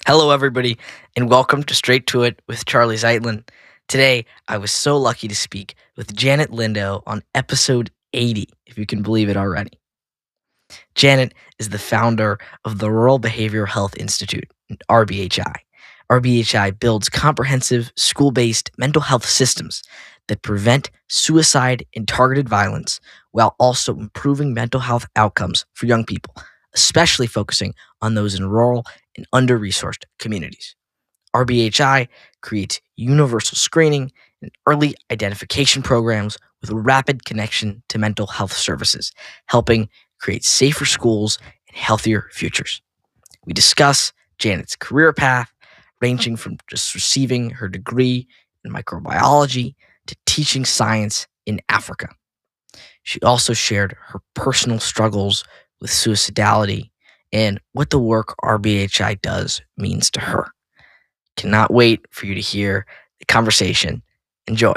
Hello, everybody, and welcome to Straight to It with Charlie Zeitlin. Today, I was so lucky to speak with Janet Lindo on episode 80, if you can believe it already. Janet is the founder of the Rural Behavioral Health Institute, RBHI. RBHI builds comprehensive school based mental health systems that prevent suicide and targeted violence while also improving mental health outcomes for young people, especially focusing on those in rural and under resourced communities. RBHI creates universal screening and early identification programs with a rapid connection to mental health services, helping create safer schools and healthier futures. We discuss Janet's career path, ranging from just receiving her degree in microbiology to teaching science in Africa. She also shared her personal struggles with suicidality and what the work RBHI does means to her. Cannot wait for you to hear the conversation. Enjoy.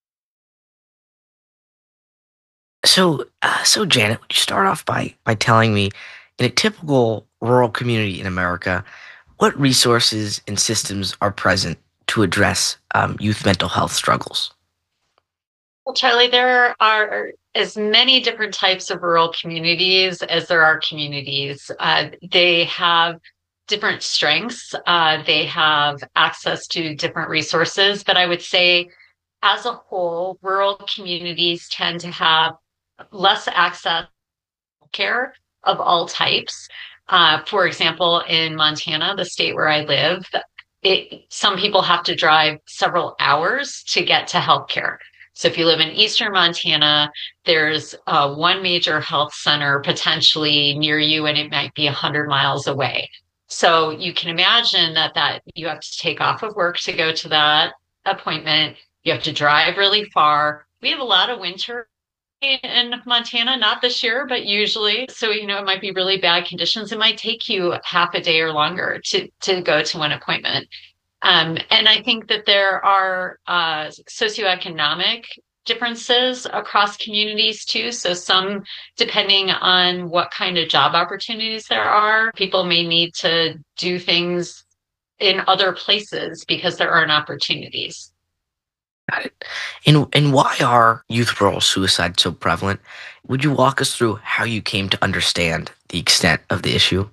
So Janet, would you start off by telling me, in a typical rural community in America, what resources and systems are present to address youth mental health struggles? Well, Charlie, there are as many different types of rural communities as there are communities. They have different strengths. They have access to different resources. But I would say, as a whole, rural communities tend to have less access to care of all types. For example, in Montana, the state where I live, some people have to drive several hours to get to healthcare. So if you live in eastern Montana, there's one major health center potentially near you, and it might be 100 miles away. So you can imagine that you have to take off of work to go to that appointment. You have to drive really far. We have a lot of winter in Montana, not this year, but usually. So, it might be really bad conditions. It might take you half a day or longer to go to an appointment. And I think that there are socioeconomic differences across communities too. So some, depending on what kind of job opportunities there are, people may need to do things in other places because there aren't opportunities. Got it. And why are youth rural suicide so prevalent? Would you walk us through how you came to understand the extent of the issue?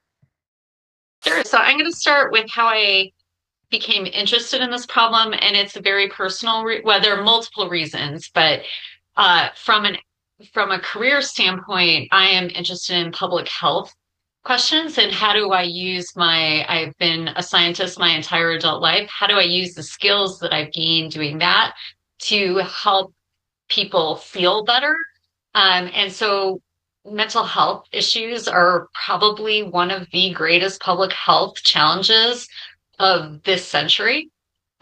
Sure. So I'm going to start with how I became interested in this problem, and it's a very personal. Well, there are multiple reasons, but from a career standpoint, I am interested in public health questions and how do I use I've been a scientist my entire adult life. How do I use the skills that I've gained doing that to help people feel better? And so mental health issues are probably one of the greatest public health challenges of this century.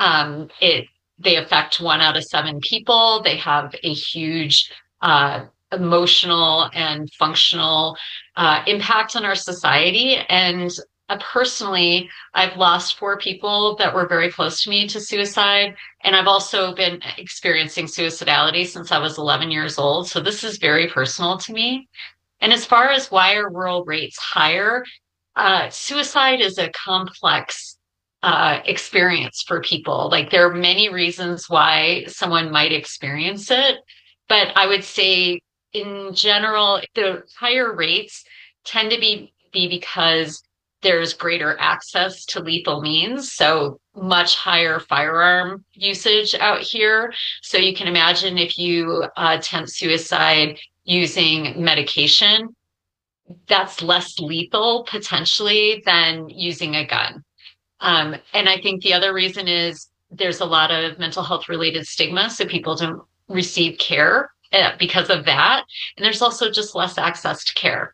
They affect 1 out of 7 people. They have a huge emotional and functional impact on our society. And personally, I've lost 4 people that were very close to me to suicide. And I've also been experiencing suicidality since I was 11 years old. So this is very personal to me. And as far as why are rural rates higher, suicide is a complex experience for people. Like there are many reasons why someone might experience it, but I would say in general, the higher rates tend to be because there's greater access to lethal means. So much higher firearm usage out here. So you can imagine if you attempt suicide using medication, that's less lethal potentially than using a gun. And I think the other reason is there's a lot of mental health related stigma, so people don't receive care because of that. And there's also just less access to care.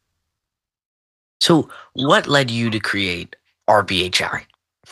So, what led you to create RBHI?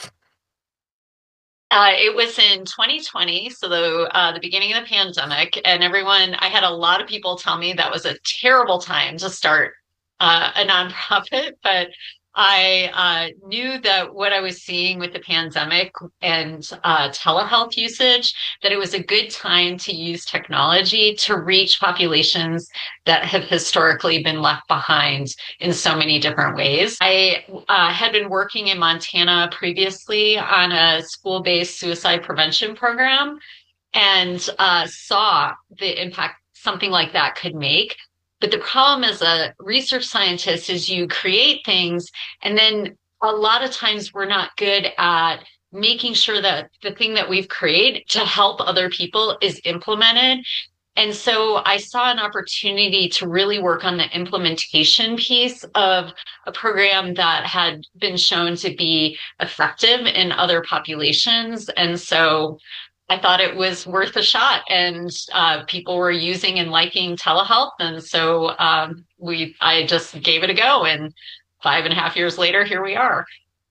It was in 2020, so the beginning of the pandemic, and I had a lot of people tell me that was a terrible time to start a nonprofit, but I knew that what I was seeing with the pandemic and telehealth usage, that it was a good time to use technology to reach populations that have historically been left behind in so many different ways. I had been working in Montana previously on a school-based suicide prevention program and saw the impact something like that could make. But the problem as a research scientist is you create things, and then a lot of times we're not good at making sure that the thing that we've created to help other people is implemented. And so I saw an opportunity to really work on the implementation piece of a program that had been shown to be effective in other populations. And so I thought it was worth a shot, and people were using and liking telehealth, and so I just gave it a go, and 5.5 years later, here we are.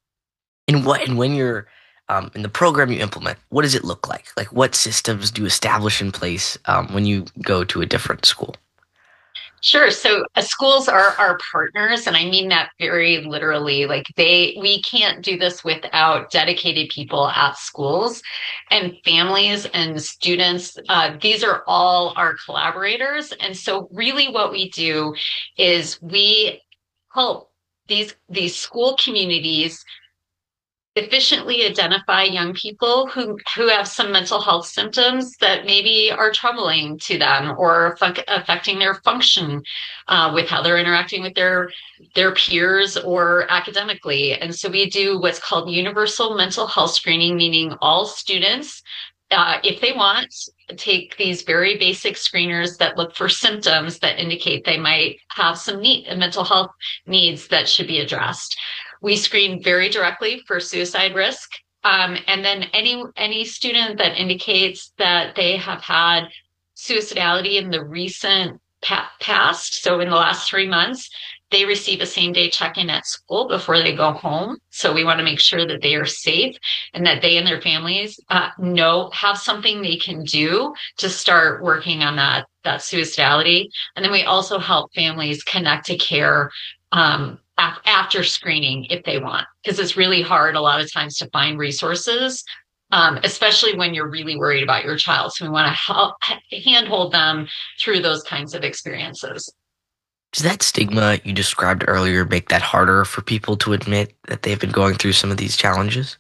And when you're in the program you implement, what does it look like? Like, what systems do you establish in place when you go to a different school? Sure. So schools are our partners, and I mean that very literally. Like we can't do this without dedicated people at schools and families and students. These are all our collaborators. And so really what we do is we help these school communities efficiently identify young people who have some mental health symptoms that maybe are troubling to them or affecting their function with how they're interacting with their peers or academically. And so we do what's called universal mental health screening, meaning all students, if they want, take these very basic screeners that look for symptoms that indicate they might have some mental health needs that should be addressed. We screen very directly for suicide risk. And then any student that indicates that they have had suicidality in the recent past, so in the last 3 months, they receive a same day check-in at school before they go home. So we want to make sure that they are safe and that they and their families have something they can do to start working on that suicidality. And then we also help families connect to care after screening if they want, because it's really hard a lot of times to find resources, especially when you're really worried about your child. So we want to help handhold them through those kinds of experiences. Does that stigma you described earlier make that harder for people to admit that they've been going through some of these challenges?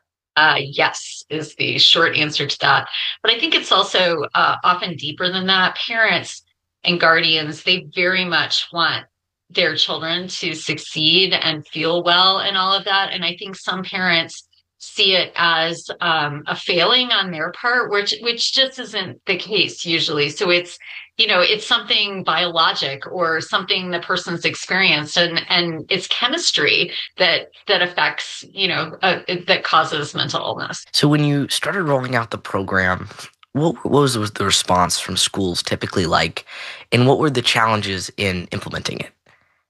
Yes, is the short answer to that. But I think it's also often deeper than that. Parents and guardians, they very much want their children to succeed and feel well and all of that. And I think some parents see it as a failing on their part, which just isn't the case usually. So it's something biologic or something the person's experienced, and it's chemistry that affects, that causes mental illness. So when you started rolling out the program, what was the response from schools typically like, and what were the challenges in implementing it?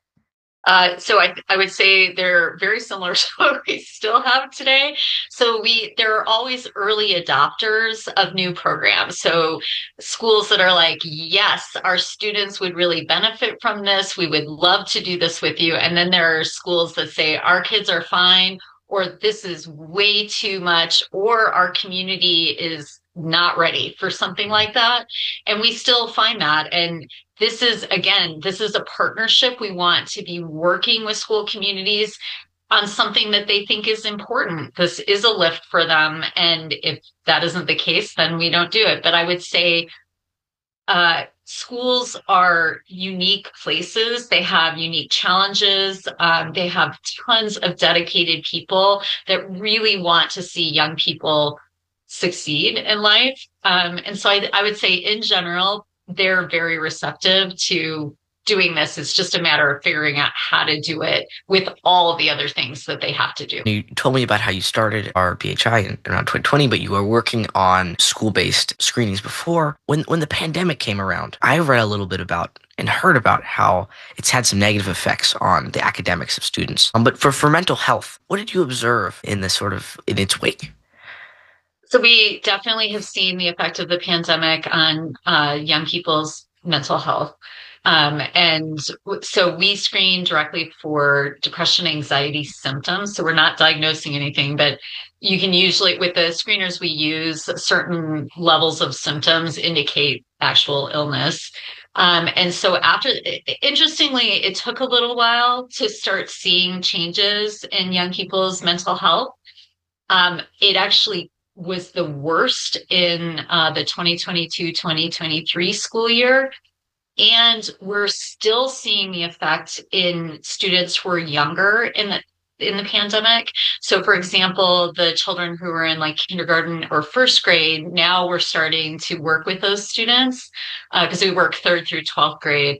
So I would say they're very similar to what we still have today. So there are always early adopters of new programs. So schools that are like, yes, our students would really benefit from this. We would love to do this with you. And then there are schools that say our kids are fine, or this is way too much, or our community is not ready for something like that. And we still find that. And this is a partnership. We want to be working with school communities on something that they think is important. This is a lift for them. And if that isn't the case, then we don't do it. But I would say schools are unique places. They have unique challenges. They have tons of dedicated people that really want to see young people succeed in life. And so I would say in general, they're very receptive to doing this. It's just a matter of figuring out how to do it with all of the other things that they have to do. You told me about how you started RPHI in around 2020, but you were working on school-based screenings before. When the pandemic came around, I read a little bit about and heard about how it's had some negative effects on the academics of students. But for mental health, what did you observe in its wake? So we definitely have seen the effect of the pandemic on young people's mental health. So we screen directly for depression, anxiety symptoms. So we're not diagnosing anything, but you can usually, with the screeners we use, certain levels of symptoms indicate actual illness. And so interestingly, it took a little while to start seeing changes in young people's mental health. It actually was the worst in the 2022-2023 school year. And we're still seeing the effect in students who are younger in the pandemic. So, for example, the children who are in like kindergarten or first grade, now we're starting to work with those students because we work third through 12th grade.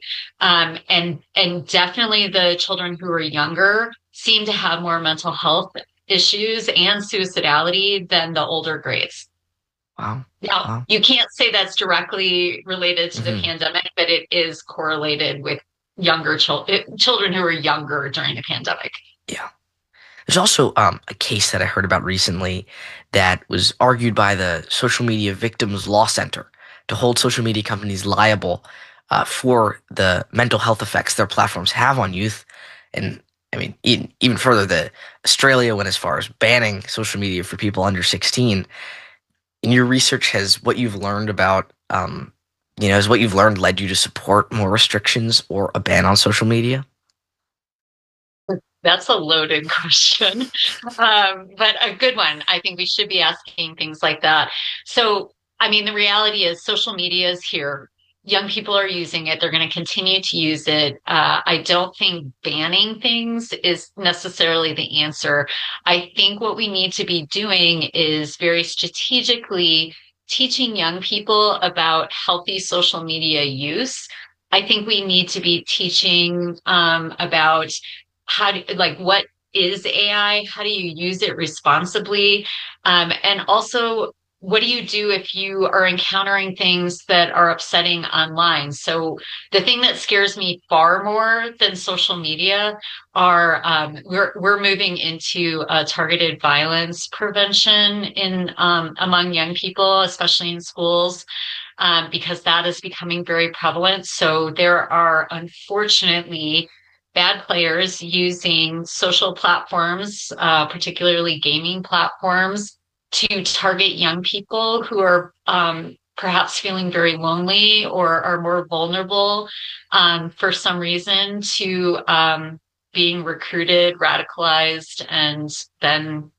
And definitely the children who are younger seem to have more mental health issues and suicidality than the older grades. Wow. Now, Wow. you can't say that's directly related to the Hmm. pandemic, but it is correlated with children who are younger during the pandemic. Yeah. There's also a case that I heard about recently that was argued by the Social Media Victims Law Center to hold social media companies liable for the mental health effects their platforms have on youth. And I mean, even further, the Australia went as far as banning social media for people under 16. In your research, has what you've learned about, has what you've learned led you to support more restrictions or a ban on social media? That's a loaded question, but a good one. I think we should be asking things like that. So, I mean, the reality is social media is here. Young people are using it. They're going to continue to use it. I don't think banning things is necessarily the answer. I think what we need to be doing is very strategically teaching young people about healthy social media use. I think we need to be teaching about what is AI? How do you use it responsibly? And also, what do you do if you are encountering things that are upsetting online? So the thing that scares me far more than social media are we're moving into targeted violence prevention in among young people, especially in schools. Because that is becoming very prevalent. So there are unfortunately bad players using social platforms, particularly gaming platforms, to target young people who are perhaps feeling very lonely or are more vulnerable for some reason to being recruited, radicalized, and then,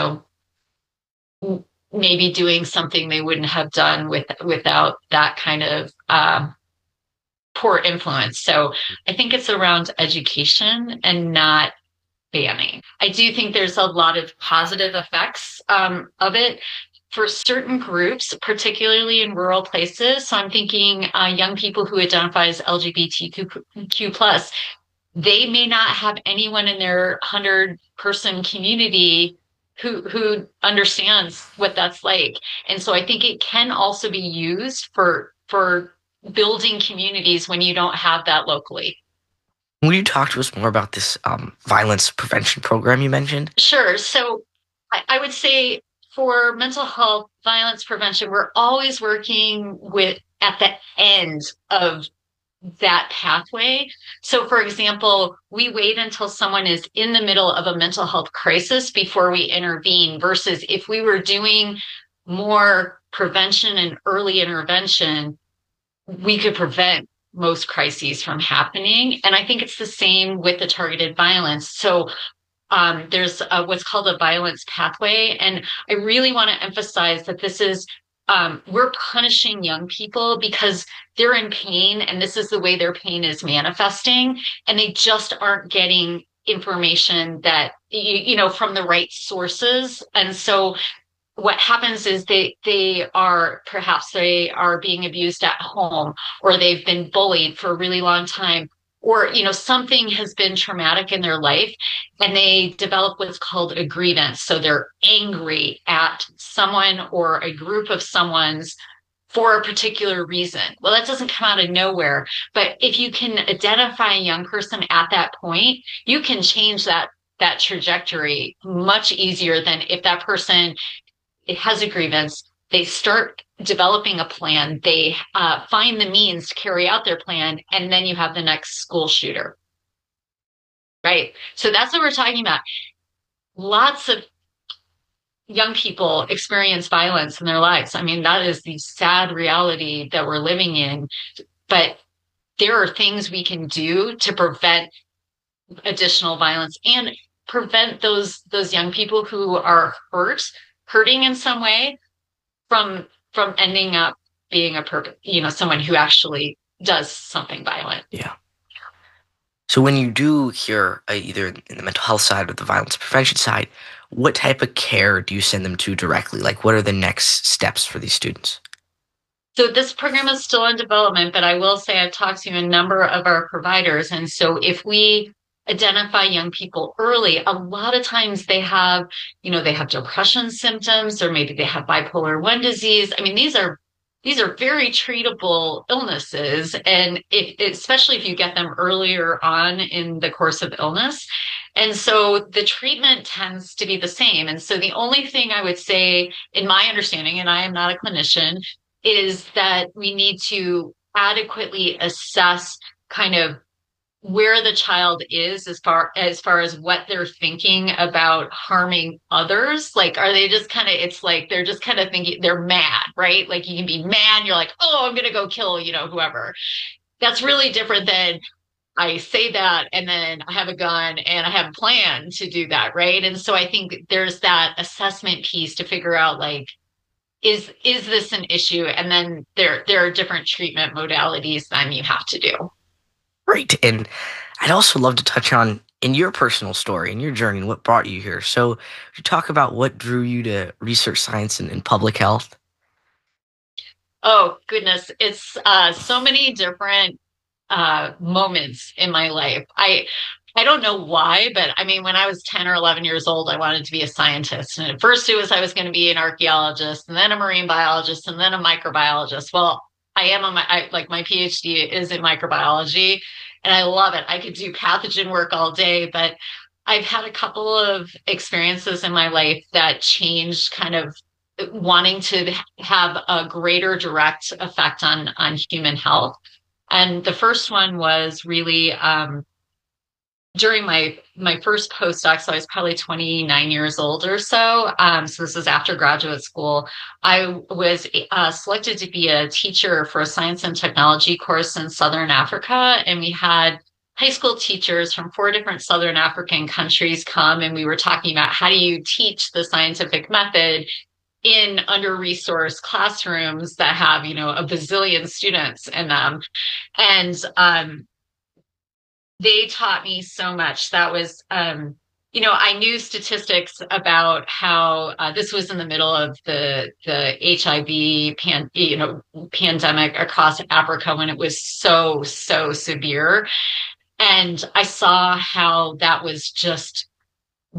maybe doing something they wouldn't have done without that kind of poor influence. So I think it's around education and not banning. I do think there's a lot of positive effects of it for certain groups, particularly in rural places. So I'm thinking young people who identify as LGBTQ plus, they may not have anyone in their 100-person community who understands what that's like. And so I think it can also be used for building communities when you don't have that locally. Will you talk to us more about this violence prevention program you mentioned? Sure. So I would say for mental health violence prevention, we're always working with at the end of that pathway. So, for example, we wait until someone is in the middle of a mental health crisis before we intervene, versus if we were doing more prevention and early intervention, we could prevent most crises from happening. And I think it's the same with the targeted violence. So, there's what's called a violence pathway. And I really want to emphasize that this is, we're punishing young people because they're in pain and this is the way their pain is manifesting. And they just aren't getting information that, from the right sources. And so what happens is they are being abused at home, or they've been bullied for a really long time, or something has been traumatic in their life, and they develop what's called a grievance. So they're angry at someone or a group of someone's for a particular reason. Well, that doesn't come out of nowhere, but if you can identify a young person at that point, you can change that trajectory much easier than if that person, it has a grievance. they start developing a plan, they find the means to carry out their plan, and then you have the next school shooter, right? So that's what we're talking about. Lots of young people experience violence in their lives. I mean, that is the sad reality that we're living in. But there are things we can do to prevent additional violence and prevent those young people who are hurting in some way from ending up being someone who actually does something violent. Yeah. So when you do hear either in the mental health side or the violence prevention side, what type of care do you send them to directly? Like, what are the next steps for these students? So this program is still in development, but I will say I've talked to a number of our providers. And so if we identify young people early, a lot of times they have depression symptoms, or maybe they have bipolar 1 disease. I mean, these are very treatable illnesses. And especially if you get them earlier on in the course of illness. And so the treatment tends to be the same. And so the only thing I would say, in my understanding, and I am not a clinician, is that we need to adequately assess kind of where the child is as what they're thinking about harming others. Like, are they just kind of, it's like they're just kind of thinking they're mad, right? Like, you can be mad, you're like, oh, I'm gonna go kill, whoever. That's really different than I say that and then I have a gun and I have a plan to do that, right? And so I think there's that assessment piece to figure out, like, is this an issue? And then there are different treatment modalities then you have to do. Great. And I'd also love to touch on in your personal story, in your journey, and what brought you here. So you talk about what drew you to research science and public health. Oh, goodness. It's so many different moments in my life. I don't know why, but I mean, when I was 10 or 11 years old, I wanted to be a scientist. And at first it was I was going to be an archaeologist, and then a marine biologist, and then a microbiologist. Well, my PhD is in microbiology, and I love it. I could do pathogen work all day, but I've had a couple of experiences in my life that changed kind of wanting to have a greater direct effect on human health. And the first one was really during my first postdoc, so I was probably 29 years old or so. So this is after graduate school. I was selected to be a teacher for a science and technology course in Southern Africa. And we had high school teachers from 4 different Southern African countries come, and we were talking about how do you teach the scientific method in under-resourced classrooms that have, a bazillion students in them. And they taught me so much. That was, I knew statistics about how this was in the middle of the HIV pandemic across Africa when it was so severe. And I saw how that was just